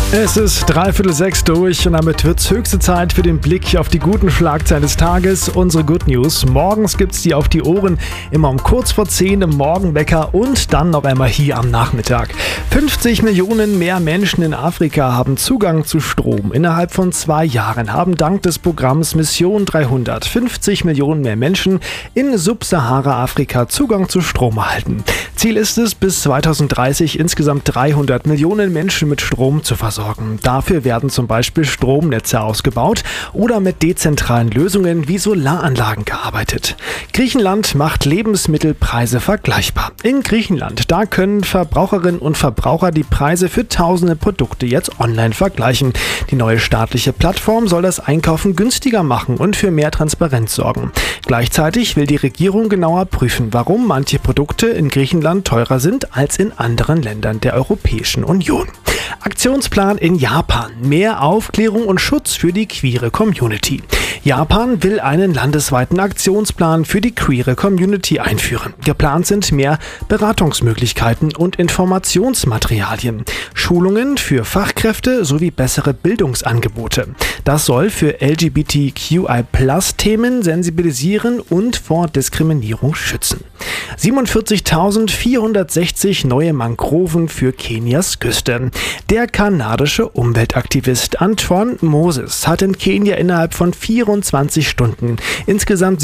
Es ist 5:45 durch und damit wird es höchste Zeit für den Blick auf die guten Schlagzeilen des Tages, unsere Good News. Morgens gibt's die auf die Ohren, immer um kurz vor 10 im Morgenwecker und dann noch einmal hier am Nachmittag. 50 Millionen mehr Menschen in Afrika haben Zugang zu Strom. Innerhalb von 2 Jahren haben dank des Programms Mission 300 50 Millionen mehr Menschen in Subsahara-Afrika Zugang zu Strom erhalten. Ziel ist es, bis 2030 insgesamt 300 Millionen Menschen mit Strom zu versorgen. Dafür werden zum Beispiel Stromnetze ausgebaut oder mit dezentralen Lösungen wie Solaranlagen gearbeitet. Griechenland macht Lebensmittelpreise vergleichbar. In Griechenland, da können Verbraucherinnen und Verbraucher die Preise für tausende Produkte jetzt online vergleichen. Die neue staatliche Plattform soll das Einkaufen günstiger machen und für mehr Transparenz sorgen. Gleichzeitig will die Regierung genauer prüfen, warum manche Produkte in Griechenland teurer sind als in anderen Ländern der Europäischen Union. Aktionsplan in Japan. Mehr Aufklärung und Schutz für die queere Community. Japan will einen landesweiten Aktionsplan für die queere Community einführen. Geplant sind mehr Beratungsmöglichkeiten und Informationsmaterialien, Schulungen für Fachkräfte sowie bessere Bildungsangebote. Das soll für LGBTQI+-Themen sensibilisieren und vor Diskriminierung schützen. 47.460 neue Mangroven für Kenias Küste. Der kanadische Umweltaktivist Antoine Moses hat in Kenia innerhalb von 24 Stunden insgesamt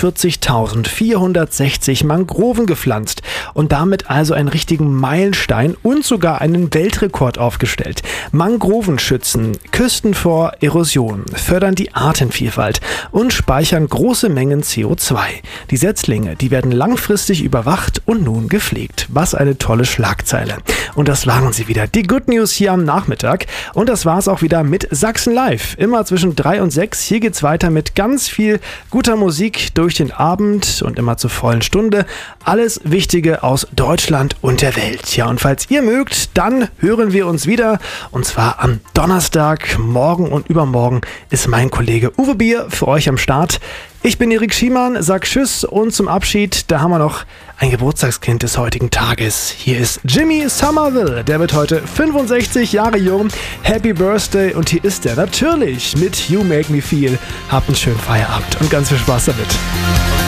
47.460 Mangroven gepflanzt und damit also einen richtigen Meilenstein und sogar einen Weltrekord aufgestellt. Mangroven schützen Küsten vor Erosion, fördern die Artenvielfalt und speichern große Mengen CO2. Die Setzlinge, die werden langfristig überwacht und nun gepflegt. Was eine tolle Schlagzeile. Und das waren sie wieder. Die Good News hier am Nachmittag. Und das war's auch wieder mit Sachsen Live. Immer zwischen 3 und 6. Hier geht's weiter mit ganz viel guter Musik durch den Abend und immer zur vollen Stunde. Alles Wichtige aus Deutschland und der Welt. Ja, und falls ihr mögt, dann hören wir uns wieder. Und zwar am Donnerstag. Morgen und übermorgen ist mein Kollege Uwe Bier für euch am Start. Ich bin Erik Schiemann, sag Tschüss und zum Abschied, da haben wir noch ein Geburtstagskind des heutigen Tages. Hier ist Jimmy Somerville, der wird heute 65 Jahre jung. Happy Birthday und hier ist er natürlich mit You Make Me Feel. Habt einen schönen Feierabend und ganz viel Spaß damit.